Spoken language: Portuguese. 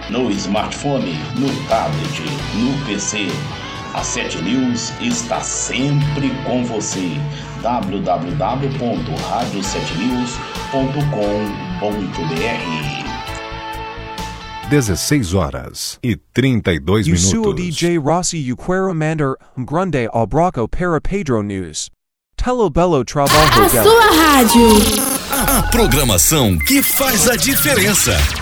no smartphone, no tablet, no PC. A 7 News está sempre com você. www.radio7news.com.br 16h32. Yusuo DJ Rossi Uquero Mander Grande Albraco para Pedro News. Telo Belo Trabalho A sua rádio. A programação que faz a diferença.